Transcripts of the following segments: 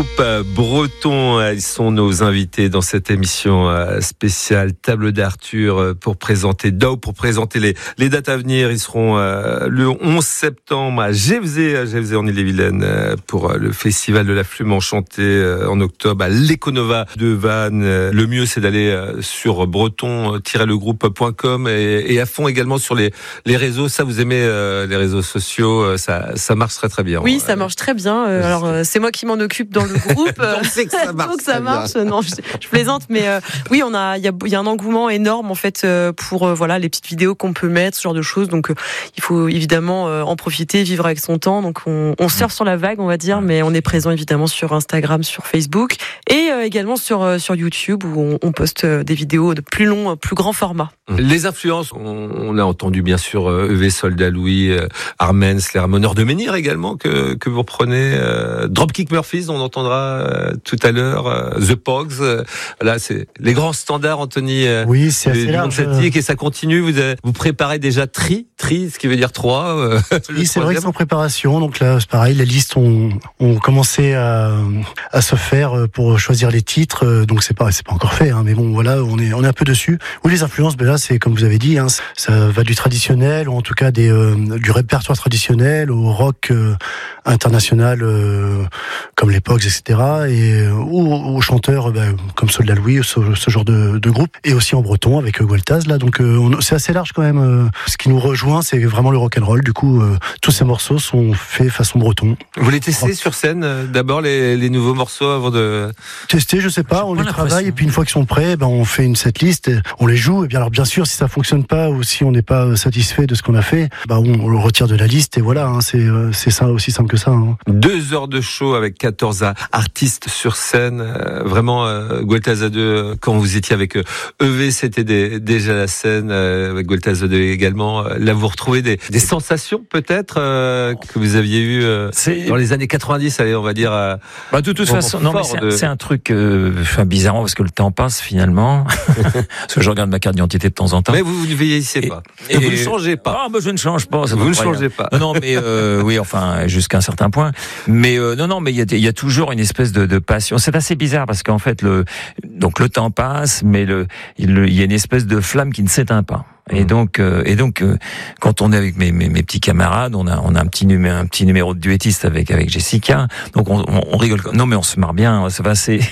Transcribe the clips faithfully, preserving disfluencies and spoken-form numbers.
groupe breton. Ils sont nos invités dans cette émission spéciale Table d'Arthur pour présenter Dow, pour présenter les, les dates à venir. Ils seront le onze septembre à Gévesey, à Gévesey en Ille-et-Vilaine pour le festival de la Flume Enchantée, en octobre à l'Econova de Vannes. Le mieux, c'est d'aller sur breton tiret le groupe point com et, et à fond également sur les, les réseaux. Ça, vous aimez les réseaux sociaux, ça, ça marche très très bien. Oui, ça marche très bien. Euh, alors, euh, c'est moi qui m'en occupe dans le groupe. On sait que ça marche. Donc ça marche. Non, je, je plaisante, mais euh, oui, on a, il y a, y a un engouement énorme en fait euh, pour euh, voilà les petites vidéos qu'on peut mettre, ce genre de choses. Donc, euh, il faut évidemment euh, en profiter, vivre avec son temps. Donc, on, on surfe sur la vague, on va dire, mais on est présent évidemment sur Instagram, sur Facebook et euh, également sur euh, sur YouTube où on, on poste euh, des vidéos de plus long, plus grand format. Les influences, on, on a entendu bien sûr E V Soldat Louis, euh, Armens, les Ramoneurs de Menhir également que que vous reprenez. Euh, Dropkick Murphys, on entendra euh, tout à l'heure. Euh, The Pogs, euh, là c'est les grands standards, Anthony. Euh, oui, c'est assez du large. Celtique, et ça continue. Vous avez, vous préparez déjà Tri, Tri, ce qui veut dire trois. Euh, oui, c'est vrai que c'est en préparation. Donc là, c'est pareil, les listes ont, ont commencé à, à se faire pour choisir les titres. Donc c'est pas c'est pas encore fait, hein, mais bon voilà, on est on est un peu dessus. Oui, les influences, ben là c'est comme vous avez dit, hein, ça va du traditionnel, ou en tout cas des euh, du répertoire traditionnel au rock euh, international euh, comme les Pogs, et cetera. Et ou aux chanteurs ben, comme Soldat Louis, ce, ce genre de, de groupe, et aussi en breton avec euh, Gueltaz là. Donc euh, on, c'est assez large quand même. Euh, ce qui nous rejoint, c'est vraiment le rock and roll. Du coup, euh, tous ces morceaux sont faits façon breton. Vous les testez sur scène euh, d'abord les, les nouveaux morceaux avant de tester? Je sais pas. On les travaille et puis une fois qu'ils sont prêts, ben on fait une setlist, on les joue. Et bien alors bien sûr, si ça fonctionne pas ou si on n'est pas satisfait de ce qu'on a fait, ben on, on le retire de la liste et voilà. Hein, c'est c'est ça, aussi simple que ça. Hein. Deux heures de show avec quatorze artistes sur scène. Euh, vraiment, euh, Gueltaz à deux, quand vous étiez avec euh, E V, c'était des, déjà la scène, euh, avec Gueltaz à deux également. Là, vous retrouvez des, des sensations peut-être euh, que vous aviez eues euh, dans les années quatre-vingt-dix, allez, on va dire. Euh, bah, de toute façon, non, mais c'est, de... c'est un truc euh, enfin, bizarrement parce que le temps passe finalement. Parce que je regarde ma carte d'identité de temps en temps. Mais vous, vous ne vieillissez et, pas. Et, vous ne changez pas. Ah, bah, je ne change pas. Vous ne changez pas. Non, non, mais euh, oui, enfin, jusqu'à un certain point. Mais euh, non, non, mais il y a, y a toujours une espèce de, de passion. C'est assez bizarre parce qu'en fait, le donc le temps passe, mais le il y a une espèce de flamme qui ne s'éteint pas. Et donc, euh, et donc, euh, quand on est avec mes, mes, mes petits camarades, on a, on a un petit numéro, un petit numéro de duettiste avec avec Jessica. Donc on, on, on rigole. Non, mais on se marre bien. Ça va, c'est.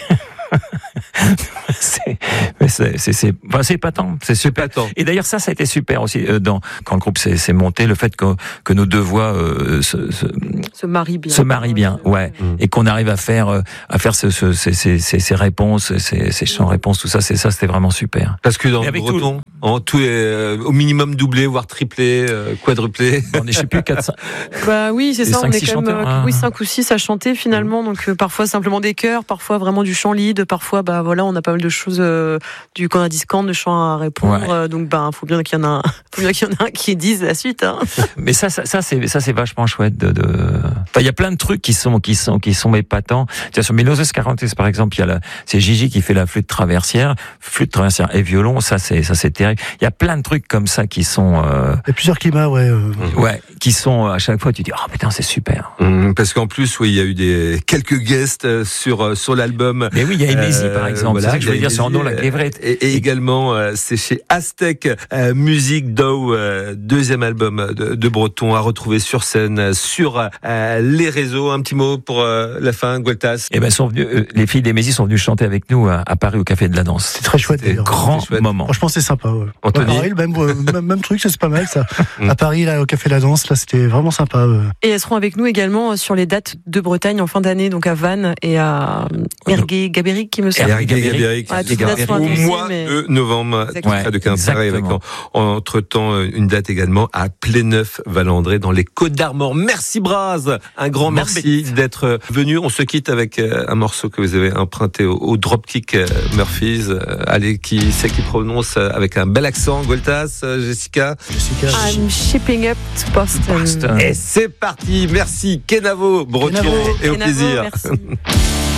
c'est, mais c'est, c'est, c'est, enfin, c'est épatant, c'est super. Et d'ailleurs, ça, ça a été super aussi euh, dans quand le groupe s'est, s'est monté, le fait que, que nos deux voix euh, se, se, se marient bien, se marient bien, ouais, mmh. Et qu'on arrive à faire, euh, à faire ce, ce, ces, ces, ces réponses, ces, ces chants-réponses, tout ça, c'est ça, c'était vraiment super. Parce que dans le breton, tout, en tout est euh, au minimum doublé, voire triplé, euh, quadruplé. On est, je sais plus, quatre, cinq. Bah oui, c'est ça, cinq, on est quand même, chanteurs, euh, hein. oui, cinq ou six à chanter finalement, donc euh, parfois simplement des chœurs, parfois vraiment du chant lead, parfois, bah voilà, on a pas mal de choses euh, du qu'on a discant de chants à répondre, ouais. euh, donc bah faut bien qu'il y en a un, faut bien qu'il y en a un qui dise la suite. Hein. Mais ça, ça, ça c'est ça c'est vachement chouette de. de... Enfin, il y a plein de trucs qui sont qui sont qui sont épatants. Tiens, sur Miloses Quarantes par exemple, il y a la, c'est Gigi qui fait la flûte traversière, flûte traversière et violon. Ça c'est ça c'est terrible. Il y a plein de trucs comme ça qui sont. Euh... Il y a plusieurs climats, ouais. Euh... Ouais, qui sont à chaque fois tu dis ah oh, putain c'est super. Mmh, parce qu'en plus oui il y a eu des quelques guests sur sur l'album. Mais oui il y a Emésie euh, par exemple. Voilà, c'est ça que je voulais dire sur Andon la Clévrette. Et, et également euh, c'est chez Aztec euh, Music Dow, euh, deuxième album de, de breton à retrouver sur scène, sur euh, les réseaux. Un petit mot pour euh, la fin, Gueltaz. Eh ben sont venus, euh, les filles d'Emésie sont venues chanter avec nous à, à Paris au Café de la Danse. C'est très chouette. C'est grand chouette. moment. Franchement c'est sympa. Ouais. Anthony. Ouais, pareil, même, même, même truc, c'est pas mal ça. À Paris là au Café de la Danse, là c'était vraiment sympa. Ouais. Et elles seront avec nous également sur les dates de Bretagne en fin d'année, donc à Vannes et à Ergué-Gabéric qui me semble. Ergué-Gabéric. Ouais, au mois mais... de novembre, près de Quimper, avec en, entre temps une date également à Pléneuf-Valandré dans les Côtes d'Armor. Merci Braz, un grand merci d'être venu. On se quitte avec un morceau que vous avez emprunté au, au Dropkick Murphys. Allez, qui c'est qui prononce avec un bel accent, Gueltaz, Jessica. Jessica. I'm shipping up to Boston. Boston. Et c'est parti. Merci Kenavo, breton, Kenavo. et au Kenavo, plaisir. merci.